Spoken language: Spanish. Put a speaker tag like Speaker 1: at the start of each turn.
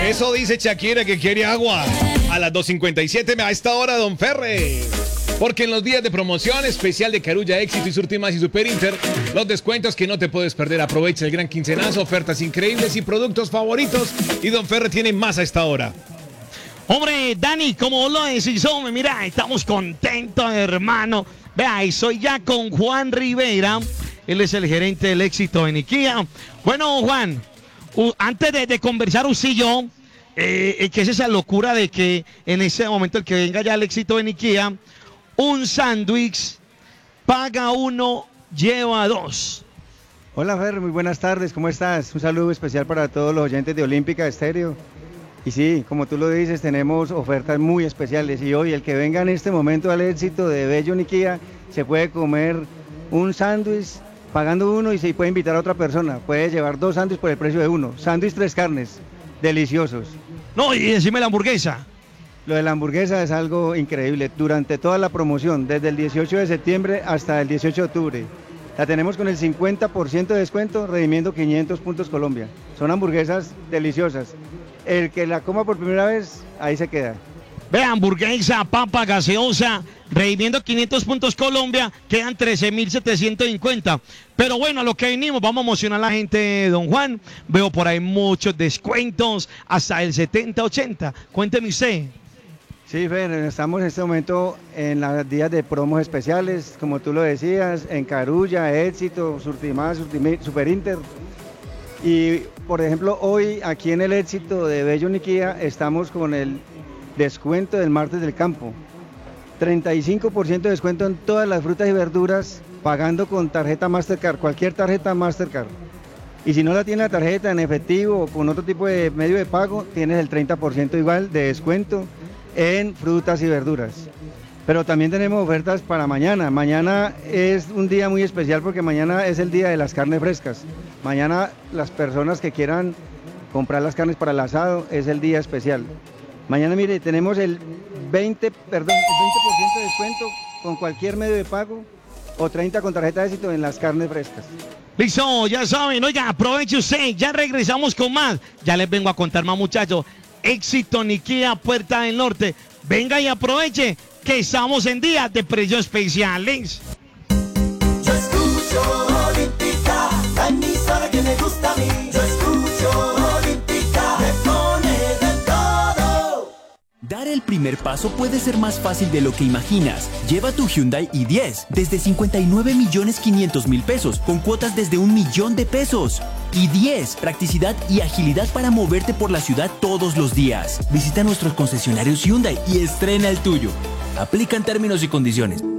Speaker 1: Eso dice Shakira que quiere agua. A las 2:57 a esta hora, Don Ferre. Porque en los días de promoción especial de Carulla, Éxito y Surtimax y Super Inter, los descuentos que no te puedes perder. Aprovecha el gran quincenazo, ofertas increíbles y productos favoritos. Y Don Ferre tiene más a esta hora.
Speaker 2: Hombre, Dani, como lo decís, hombre, mira, estamos contentos, hermano. Vea, y soy ya con Juan Rivera. Él es el gerente del Éxito en IKEA. Bueno, Juan, antes de conversar usted y yo, que es esa locura de que en ese momento el que venga ya al Éxito en IKEA, un sándwich, paga uno, lleva dos.
Speaker 3: Hola Fer, muy buenas tardes, ¿cómo estás? Un saludo especial para todos los oyentes de Olímpica Estéreo. Y sí, como tú lo dices, tenemos ofertas muy especiales y hoy el que venga en este momento al Éxito de Bello IKEA se puede comer un sándwich pagando uno y se puede invitar a otra persona. Puede llevar dos sándwiches por el precio de uno. Sándwich 3 carnes, deliciosos.
Speaker 2: No, y decime la hamburguesa.
Speaker 3: Lo de la hamburguesa es algo increíble. Durante toda la promoción, desde el 18 de septiembre hasta el 18 de octubre, la tenemos con el 50% de descuento, redimiendo 500 puntos Colombia. Son hamburguesas deliciosas. El que la coma por primera vez, ahí se queda.
Speaker 2: Vea, hamburguesa, papa, gaseosa, redimiendo 500 puntos Colombia, quedan 13.750. Pero bueno, a lo que venimos, vamos a emocionar a la gente, don Juan. Veo por ahí muchos descuentos, hasta el 70-80. Cuénteme usted.
Speaker 3: Sí, Fer, estamos en este momento en los días de promos especiales, como tú lo decías, en Carulla, Éxito, Surtimax, Super Inter. Y, por ejemplo, hoy aquí en el Éxito de Bello IKEA estamos con el descuento del martes del campo. 35% de descuento en todas las frutas y verduras pagando con tarjeta Mastercard, cualquier tarjeta Mastercard. Y si no la tiene la tarjeta en efectivo o con otro tipo de medio de pago, tienes el 30% igual de descuento en frutas y verduras. Pero también tenemos ofertas para mañana. Mañana es un día muy especial porque mañana es el día de las carnes frescas. Mañana las personas que quieran comprar las carnes para el asado es el día especial. Mañana, mire, tenemos el 20% de descuento con cualquier medio de pago o 30% con tarjeta de Éxito en las carnes frescas.
Speaker 2: Listo, ya saben, oiga, aproveche usted, ya regresamos con más. Ya les vengo a contar más, muchachos. Éxito en IKEA, Puerta del Norte. Venga y aproveche que estamos en día de precios especiales.
Speaker 4: Yo escucho Olímpica, la emisora que me gusta a mí. Yo escucho Olímpica, me pone de todo.
Speaker 5: Dar el primer paso puede ser más fácil de lo que imaginas. Lleva tu Hyundai i10 desde 59.500.000 pesos, con cuotas desde 1 millón de pesos. i10, practicidad y agilidad para moverte por la ciudad todos los días. Visita nuestros concesionarios Hyundai y estrena el tuyo. Aplican términos y condiciones.